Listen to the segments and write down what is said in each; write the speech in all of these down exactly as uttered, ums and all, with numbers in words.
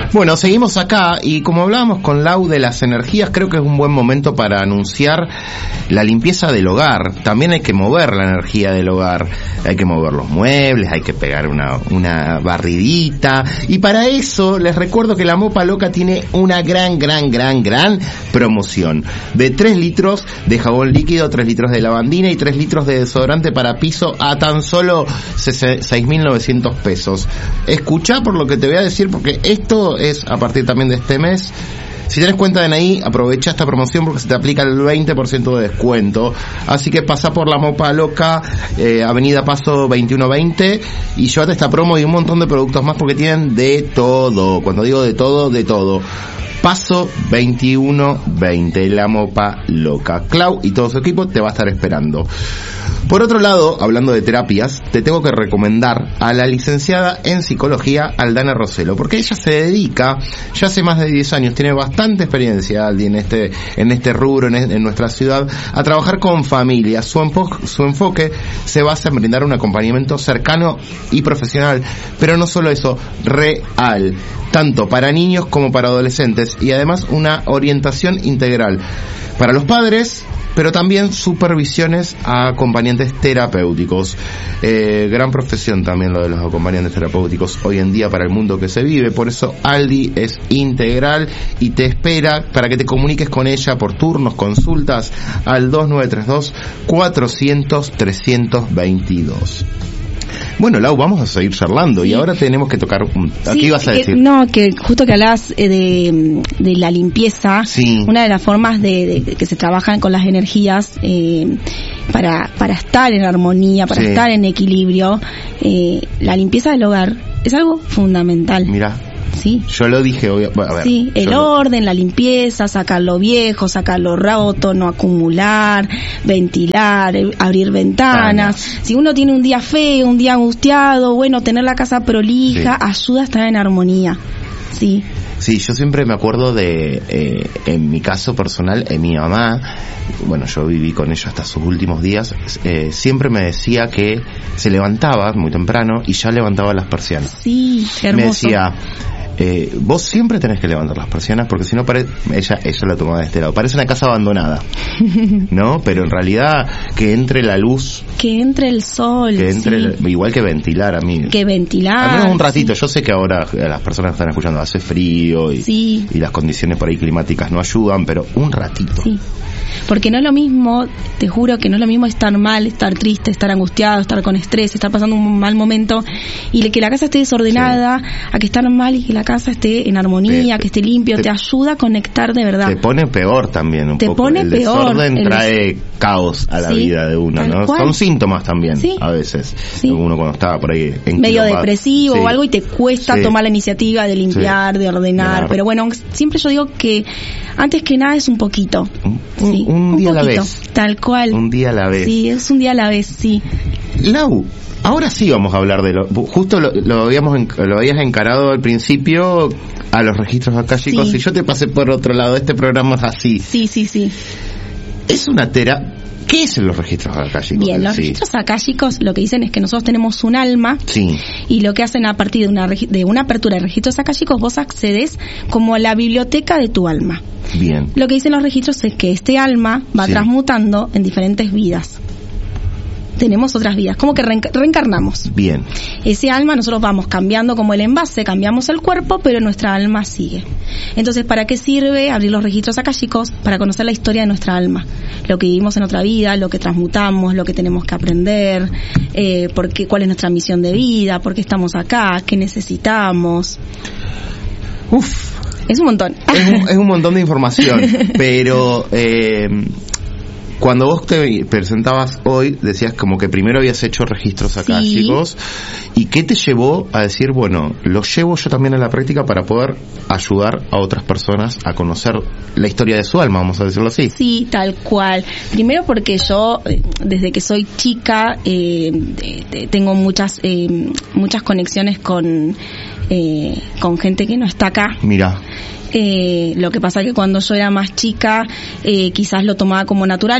Bueno, seguimos acá y como hablábamos con Lau de las energías, creo que es un buen momento para anunciar la limpieza del hogar. También hay que mover la energía del hogar, hay que mover los muebles, hay que pegar una, una barridita, y para eso les recuerdo que la Mopa Loca tiene una gran, gran, gran, gran promoción de tres litros de jabón líquido, tres litros de lavandina y tres litros de desodorante para piso a tan solo seis mil novecientos pesos. Escuchá por lo que te voy a decir, porque esto es a partir también de este mes. Si tenés cuenta de N I, aprovecha esta promoción porque se te aplica el veinte por ciento de descuento. Así que pasa por la Mopa Loca, eh, Avenida Paso veintiuno veinte, y llévate esta promo y un montón de productos más porque tienen de todo. Cuando digo de todo, de todo. Paso veintiuno veinte, la Mopa Loca. Clau y todo su equipo te va a estar esperando. Por otro lado, hablando de terapias, te tengo que recomendar a la licenciada en psicología Aldana Roselo, porque ella se dedica, ya hace más de diez años, tiene bastante experiencia, Aldi, en este, en este rubro, en, en nuestra ciudad, a trabajar con familias. Su, enfo- su enfoque se basa en brindar un acompañamiento cercano y profesional, pero no solo eso, real, tanto para niños como para adolescentes, y además una orientación integral para los padres, pero también supervisiones a acompañantes terapéuticos. Eh, gran profesión también lo de los acompañantes terapéuticos hoy en día para el mundo que se vive. Por eso Aldi es integral y te espera para que te comuniques con ella por turnos, consultas al dos nueve tres dos, cuatrocientos, trescientos veintidós. Bueno, Lau, vamos a seguir charlando, sí. Y ahora tenemos que tocar... Un... Sí, ¿Qué ibas a decir? Que, no, que justo que hablabas eh, de, de la limpieza, sí. Una de las formas de, de que se trabajan con las energías eh, para, para estar en armonía, para sí. estar en equilibrio, eh, la limpieza del hogar es algo fundamental. Mira. Sí. Yo lo dije, obvio, bueno, a ver, sí, el lo... orden, la limpieza, sacar lo viejo, sacar lo roto, no acumular, ventilar, abrir ventanas. Ah, no. Si uno tiene un día feo, un día angustiado, bueno, tener la casa prolija, sí. ayuda a estar en armonía. Sí. Sí, yo siempre me acuerdo de, eh, en mi caso personal, en mi mamá, bueno, yo viví con ella hasta sus últimos días, eh, siempre me decía que se levantaba muy temprano y ya levantaba las persianas. Sí, hermoso. Me decía, eh, vos siempre tenés que levantar las persianas porque si no, pare... ella ella lo tomaba de este lado, parece una casa abandonada, ¿no? Pero en realidad que entre la luz, que entre el sol, que entre sí. el... igual que ventilar, a mí que ventilar, al menos un ratito, sí. Yo sé que ahora las personas que están escuchando hace frío y, sí. y las condiciones por ahí climáticas no ayudan, pero un ratito. Sí. Porque no es lo mismo, te juro que no es lo mismo estar mal, estar triste, estar angustiado, estar con estrés, estar pasando un mal momento y que la casa esté desordenada, sí. a que estar mal y que la casa esté en armonía, te, que esté limpio, te, te ayuda a conectar de verdad. Te pone peor también un te poco. Pone el peor. desorden el trae caos a la sí, vida de uno, ¿no? Cual. Son síntomas también, sí. a veces. Sí. Uno cuando estaba por ahí en medio depresivo sí. o algo y te cuesta sí. tomar la iniciativa de limpiar, sí. de ordenar, claro. Pero bueno, siempre yo digo que antes que nada es un poquito. Un, sí, un, un día poquito, a la vez. Tal cual. Un día a la vez. Sí, es un día a la vez, sí. Lau, ahora sí vamos a hablar de lo... Justo lo, lo, habíamos, lo habías encarado al principio a los registros akáshicos, sí. Y yo te pasé por otro lado. Este programa es así. Sí, sí, sí. Es una terapia... ¿Qué es los registros akáshicos? Bien, los sí. registros akáshicos lo que dicen es que nosotros tenemos un alma, sí. y lo que hacen a partir de una de una apertura de registros akáshicos, vos accedes como a la biblioteca de tu alma. Bien. Lo que dicen los registros es que este alma va sí. transmutando en diferentes vidas. Tenemos otras vidas, como que reenc- reencarnamos. Bien. Ese alma nosotros vamos cambiando como el envase, cambiamos el cuerpo, pero nuestra alma sigue. Entonces, ¿para qué sirve abrir los registros akáshicos? Para conocer la historia de nuestra alma, lo que vivimos en otra vida, lo que transmutamos, lo que tenemos que aprender, eh, por qué, cuál es nuestra misión de vida, por qué estamos acá, qué necesitamos. Uf. Es un montón. Es un, es un montón de información, pero... Eh, cuando vos te presentabas hoy, decías como que primero habías hecho registros akáshicos, sí. ¿Y qué te llevó a decir, bueno, lo llevo yo también a la práctica para poder ayudar a otras personas a conocer la historia de su alma, vamos a decirlo así? Sí, tal cual. Primero porque yo, desde que soy chica, eh, tengo muchas eh, muchas conexiones con eh, con gente que no está acá. Mira. Eh, lo que pasa que cuando yo era más chica, eh, quizás lo tomaba como natural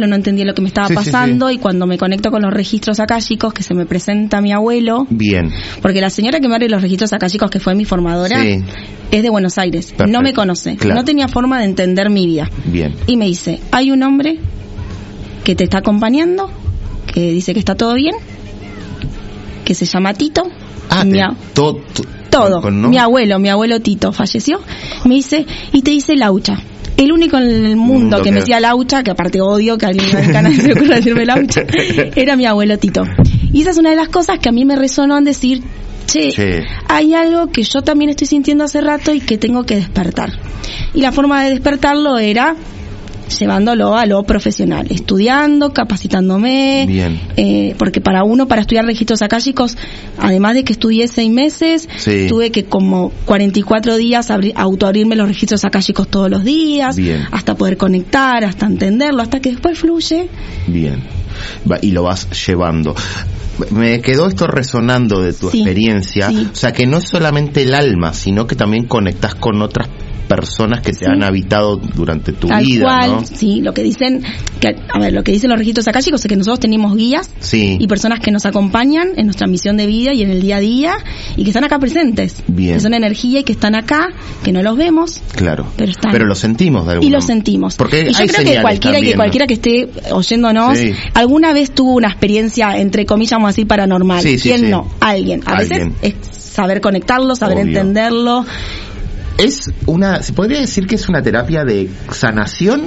abuelo, no entendía lo que me estaba sí, pasando, sí, sí. y cuando me conecto con los registros akáshicos, que se me presenta mi abuelo. Bien. Porque la señora que me abre los registros akáshicos, que fue mi formadora, sí. es de Buenos Aires. Perfecto. No me conoce. Claro. No tenía forma de entender mi vida. Bien. Y me dice, hay un hombre que te está acompañando, que dice que está todo bien, que se llama Tito. Ah, mi te, a... to, to, todo. Con, ¿no? Mi abuelo, mi abuelo Tito falleció. Me dice, y te dice Laucha. El único en el mundo, mundo que, que me decía Laucha, que aparte odio que alguien en el canal se le ocurra decirme Laucha, era mi abuelo Tito. Y esa es una de las cosas que a mí me resonó en decir, che, sí. hay algo que yo también estoy sintiendo hace rato y que tengo que despertar. Y la forma de despertarlo era llevándolo a lo profesional, estudiando, capacitándome. Bien. Eh, porque para uno, para estudiar registros akáshicos, además de que estudié seis meses, sí. tuve que como cuarenta y cuatro días abrir, autoabrirme los registros akáshicos todos los días, Bien. hasta poder conectar, hasta entenderlo, hasta que después fluye. Bien. Y lo vas llevando. Me quedó esto resonando de tu sí, experiencia, sí. o sea que no es solamente el alma, sino que también conectás con otras personas que te sí. han habitado durante tu Tal vida, cual, ¿no? Sí, lo que dicen, que, a ver, lo que dicen los registros akáshicos es que nosotros tenemos guías sí. y personas que nos acompañan en nuestra misión de vida y en el día a día y que están acá presentes, Bien. que son energía y que están acá, que no los vemos, claro, pero están. Pero lo sentimos de alguna y lo sentimos. Porque y yo hay creo que cualquiera también, que cualquiera ¿no? que esté oyéndonos sí. alguna vez tuvo una experiencia entre comillas vamos a decir paranormal. Sí, sí, ¿Quién sí. no? Alguien. A Alguien. veces es saber conectarlo, saber Obvio. entenderlo. Es una, ¿se podría decir que es una terapia de sanación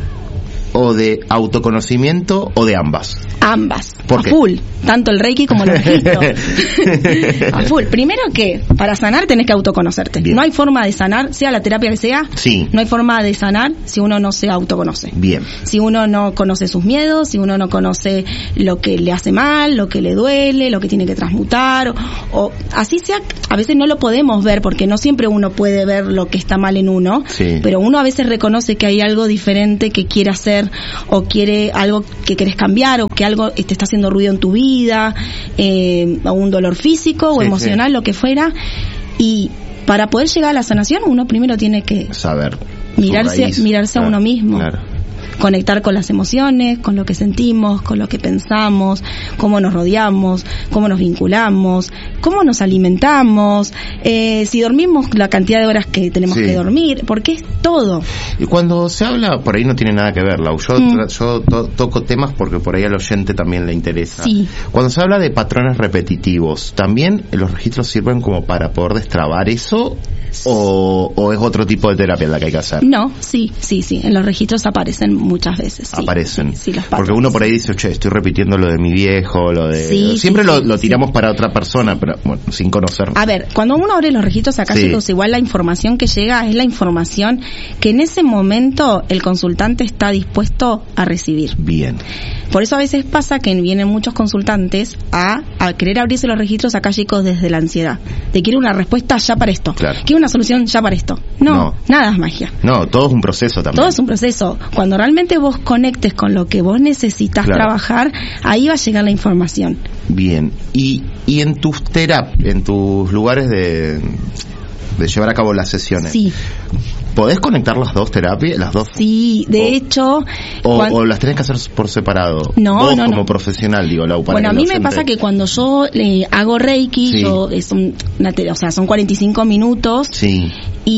o de autoconocimiento o de ambas? Ambas. ¿Por a qué? full. Tanto el Reiki como los registros. A full. Primero que para sanar tenés que autoconocerte. Bien. No hay forma de sanar, sea la terapia que sea. Sí. No hay forma de sanar si uno no se autoconoce. Bien. Si uno no conoce sus miedos, si uno no conoce lo que le hace mal, lo que le duele, lo que tiene que transmutar, o, o así sea, a veces no lo podemos ver porque no siempre uno puede ver lo que está mal en uno, sí. pero uno a veces reconoce que hay algo diferente que quiere hacer o quiere algo que querés cambiar o que algo te está haciendo ruido en tu vida, eh, o un dolor físico o sí, emocional, sí. lo que fuera. Y para poder llegar a la sanación uno primero tiene que saber mirarse, mirarse claro, a uno mismo. Claro. Conectar con las emociones, con lo que sentimos, con lo que pensamos, cómo nos rodeamos, cómo nos vinculamos, cómo nos alimentamos, eh, si dormimos la cantidad de horas que tenemos sí. que dormir, porque es todo. Y cuando se habla, por ahí no tiene nada que ver, Lau, yo, mm. yo to, toco temas porque por ahí al oyente también le interesa. Sí. Cuando se habla de patrones repetitivos, ¿también los registros sirven como para poder destrabar eso? O, ¿O es otro tipo de terapia la que hay que hacer? No, sí, sí, sí, en los registros aparecen muchas veces. Sí, aparecen. Sí, sí, los porque uno por ahí dice, che, estoy repitiendo lo de mi viejo, lo de... Sí, Siempre sí, lo, sí, lo tiramos sí. para otra persona, pero bueno, sin conocer. A ver, cuando uno abre los registros akáshicos, sí. igual la información que llega es la información que en ese momento el consultante está dispuesto a recibir. Bien. Por eso a veces pasa que vienen muchos consultantes a, a querer abrirse los registros akáshicos desde la ansiedad. Te quiero una respuesta ya para esto. Claro. Quiero una solución ya para esto. No, no, nada es magia. No, todo es un proceso también. Todo es un proceso. Cuando realmente vos conectes con lo que vos necesitas claro. trabajar, ahí va a llegar la información. Bien. Y, y en tus terap, en tus lugares de, de llevar a cabo las sesiones. Sí. ¿Podés conectar las dos terapias? Las dos. Sí, de o, hecho. O, cuando, o las tenés que hacer por separado. No, Vos no, como no. profesional, digo, Lau, para bueno, a mí me docente. pasa que cuando yo eh, hago Reiki, sí. yo es un, una, o sea, son cuarenta y cinco minutos. Sí.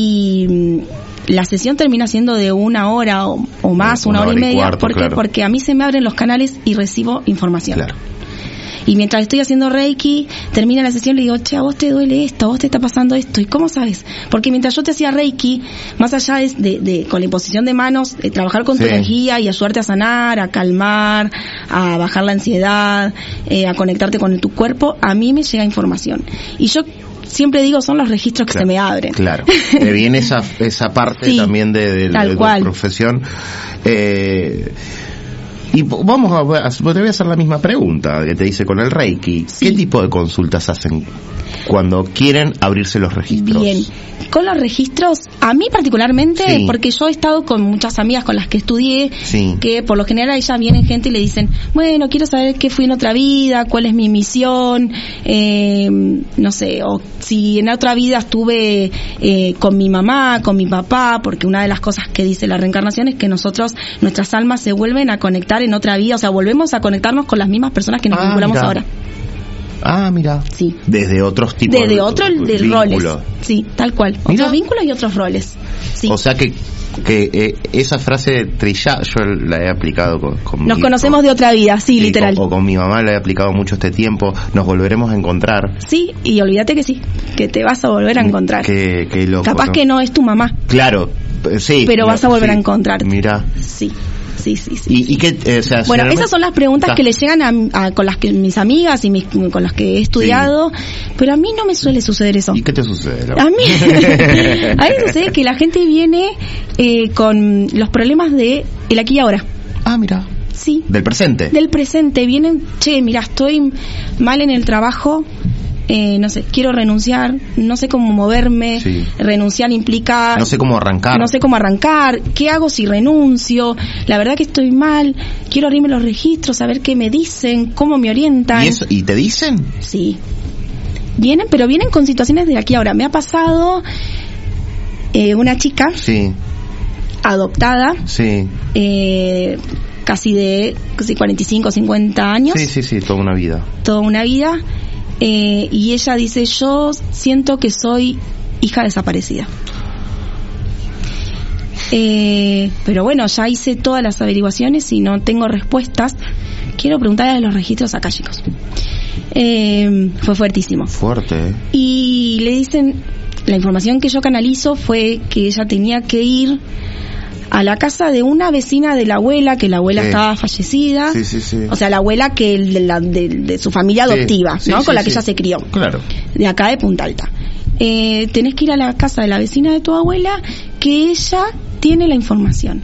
Y la sesión termina siendo de una hora o, o más, una, una hora, hora y media, cuarto, porque claro. porque a mí se me abren los canales y recibo información. Claro. Y mientras estoy haciendo Reiki, termina la sesión y le digo, che, a vos te duele esto, a vos te está pasando esto. ¿Y cómo sabes? Porque mientras yo te hacía Reiki, más allá de, de, de con la imposición de manos, de trabajar con sí. tu energía y ayudarte a sanar, a calmar, a bajar la ansiedad, eh, a conectarte con tu cuerpo, a mí me llega información. Y yo siempre digo, son los registros que claro, se me abren. Claro, me viene esa esa parte sí, también de, de, de, de tu profesión. Eh, y vamos a, te voy a hacer la misma pregunta que te hice con el Reiki. Sí. ¿Qué tipo de consultas hacen? cuando quieren abrirse los registros? Bien, con los registros, a mí particularmente, sí. porque yo he estado con muchas amigas con las que estudié, sí. que por lo general a ellas vienen gente y le dicen, bueno, quiero saber qué fui en otra vida, cuál es mi misión, eh, no sé, o si en otra vida estuve eh, con mi mamá, con mi papá, porque una de las cosas que dice la reencarnación es que nosotros, nuestras almas se vuelven a conectar en otra vida, o sea, volvemos a conectarnos con las mismas personas que nos ah, vinculamos mira. ahora. Ah, mira. Sí. Desde otros tipos Desde de, otros de roles. Sí, tal cual. Mira. Otros vínculos y otros roles. Sí. O sea que que eh, esa frase trillada yo la he aplicado con, con Nos mi, conocemos con, de otra vida, sí, sí literal. Con, o con mi mamá la he aplicado mucho este tiempo. Nos volveremos a encontrar. Sí, y olvídate que sí, que te vas a volver a encontrar. Que, que loco, Capaz ¿no? que no es tu mamá. Claro, sí. Pero no, vas a volver sí, a encontrarte. Mira. Sí. Sí, sí, sí. ¿Y, y qué, eh, o sea, bueno, esas son las preguntas ta. que le llegan a, a, con las que mis amigas y mis, con las que he estudiado, sí. Pero a mí no me suele suceder eso. ¿Y qué te sucede? Laura? A mí, a mí me sucede que la gente viene eh, con los problemas de el aquí y ahora. Ah, mira. Sí. Del presente. Del presente. Vienen, che, mira, estoy mal en el trabajo. Eh, no sé, quiero renunciar, no sé cómo moverme, sí. Renunciar implica... No sé cómo arrancar. No sé cómo arrancar, ¿qué hago si renuncio? La verdad que estoy mal, quiero abrirme los registros, saber qué me dicen, cómo me orientan. ¿Y, eso, ¿y te dicen? Sí. Vienen, pero vienen con situaciones de aquí ahora. Me ha pasado eh, una chica sí. adoptada, sí. Eh, casi de casi cuarenta y cinco, cincuenta años. Sí, sí, sí, toda una vida. Toda una vida. Eh, y ella dice, yo siento que soy hija desaparecida. Eh, pero bueno, ya hice todas las averiguaciones y no tengo respuestas. Quiero preguntarle a los registros akáshicos. Eh, fue fuertísimo. Fuerte. ¿eh? Y le dicen, la información que yo canalizo fue que ella tenía que ir a la casa de una vecina de la abuela, que la abuela sí. estaba fallecida. Sí, sí, sí. O sea, la abuela que de, la, de, de su familia adoptiva, sí, ¿no? Sí, Con sí, la que sí. ella se crió. Claro. De acá de Punta Alta. Eh, tenés que ir a la casa de la vecina de tu abuela, que ella tiene la información.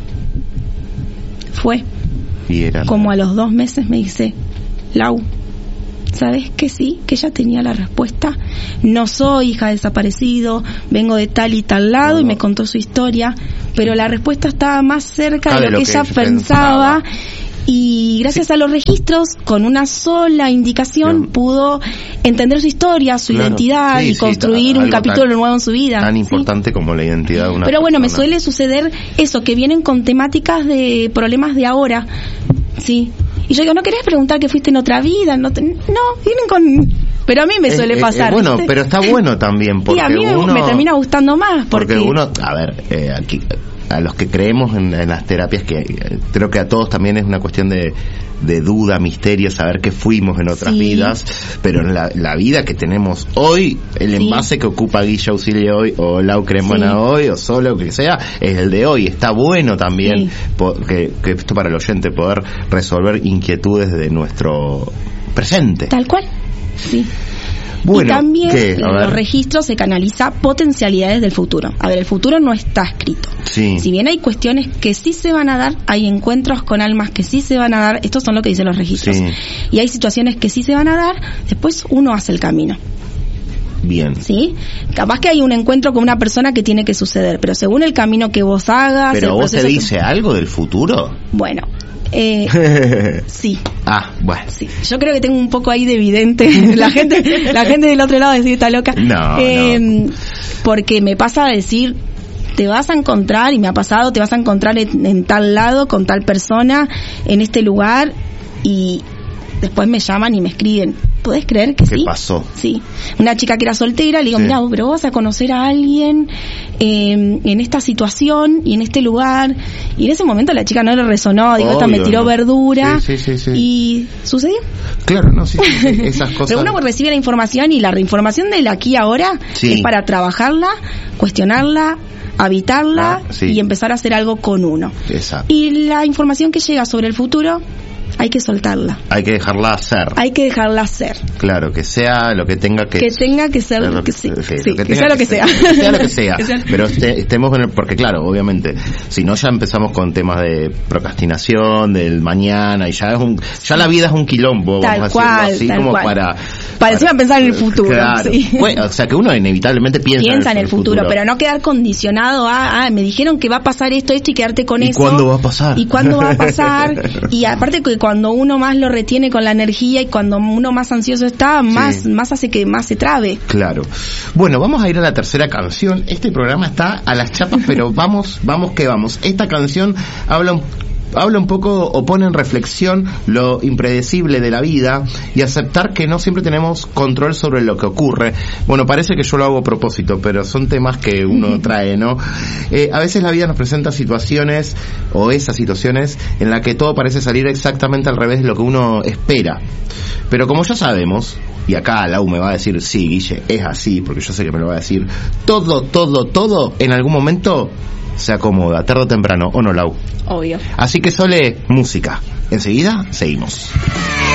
Fue. Y era como a los dos meses me dice, Lau, ¿sabes que sí? Que ella tenía la respuesta. No soy hija de desaparecido, vengo de tal y tal lado, no, y me contó su historia, pero la respuesta estaba más cerca de, de lo, lo que, que ella pensaba, pensaba. Y gracias sí. a los registros, con una sola indicación, no. pudo entender su historia, su claro. identidad sí, y sí, construir ta, un capítulo tan, nuevo en su vida. Tan importante ¿sí? como la identidad de una Pero bueno, persona. Me suele suceder eso, que vienen con temáticas de problemas de ahora, ¿sí? Y yo digo, ¿no querés preguntar que fuiste en otra vida? No, te, no vienen con... Pero a mí me eh, suele eh, pasar. Eh, bueno, ¿viste? Pero está bueno también, porque y a mí uno, me termina gustando más. Porque, porque uno, a ver, eh, aquí... a los que creemos en, en las terapias, que eh, creo que a todos también es una cuestión de, de duda, misterio, saber qué fuimos en otras sí. vidas, pero en la, la vida que tenemos hoy, el sí. envase que ocupa Guilla Auxilio hoy, o Lau Cremona sí. hoy, o solo que sea, es el de hoy. Está bueno también, sí. po, que, que esto para el oyente, poder resolver inquietudes de nuestro presente. Tal cual, sí. Bueno, y también ¿qué? en los registros se canaliza potencialidades del futuro. A ver, el futuro no está escrito. Sí. Si bien hay cuestiones que sí se van a dar, hay encuentros con almas que sí se van a dar, estos son lo que dicen los registros. Sí. Y hay situaciones que sí se van a dar, después uno hace el camino. Bien. ¿Sí? Capaz que hay un encuentro con una persona que tiene que suceder, pero según el camino que vos hagas... ¿Pero vos te dice que... algo del futuro? Bueno... Eh, sí. Ah, bueno. Sí. Yo creo que tengo un poco ahí de evidente. La gente, la gente del otro lado decir está loca. No, eh, no. Porque me pasa a decir, te vas a encontrar, y me ha pasado, te vas a encontrar en, en tal lado, con tal persona, en este lugar, y después me llaman y me escriben. ¿Podés creer que ¿Qué sí? ¿Qué pasó? Sí. Una chica que era soltera, le digo, sí. mira, pero vos vas a conocer a alguien eh, en esta situación y en este lugar. Y en ese momento la chica no le resonó, digo, esta me tiró no. verdura. Sí, sí, sí, sí. Y sucedió. Claro, no, sí, sí, esas cosas. Pero uno recibe la información, y la información del aquí y ahora sí. es para trabajarla, cuestionarla, habitarla ah, sí. y empezar a hacer algo con uno. Exacto. Y la información que llega sobre el futuro, hay que soltarla. Hay que dejarla ser. Hay que dejarla ser. Claro, que sea lo que tenga que... Que tenga que ser, lo que, sí, sí, sí, lo que, que sea lo que sea. Que sea lo que sea. Pero este, estemos en el... Porque claro, obviamente, si no ya empezamos con temas de procrastinación, del mañana, y ya es un... Ya la vida es un quilombo, tal vamos cual, a decirlo así, tal como cual. para... Para encima pensar en el futuro. Claro. Sí. Bueno, o sea, que uno inevitablemente piensa, piensa en el, en el futuro, futuro, pero no quedar condicionado a, ah, me dijeron que va a pasar esto, esto y quedarte con ¿Y eso. ¿Y cuándo va a pasar? ¿Y cuándo va a pasar? Y aparte que cuando uno más lo retiene con la energía y cuando uno más ansioso está, más, sí. más hace que más se trabe. Claro. Bueno, vamos a ir a la tercera canción. Este programa está a las chapas, pero vamos, vamos que vamos. Esta canción habla un habla un poco o pone en reflexión lo impredecible de la vida y aceptar que no siempre tenemos control sobre lo que ocurre. Bueno, parece que yo lo hago a propósito, pero son temas que uno trae, ¿no? Eh, a veces la vida nos presenta situaciones o esas situaciones en las que todo parece salir exactamente al revés de lo que uno espera. Pero como ya sabemos, y acá Lau me va a decir, sí, Guille, es así, porque yo sé que me lo va a decir, todo, todo, todo en algún momento se acomoda, tarde o temprano, ¿o no, Lau? Obvio. Así que Sole, música. Enseguida seguimos.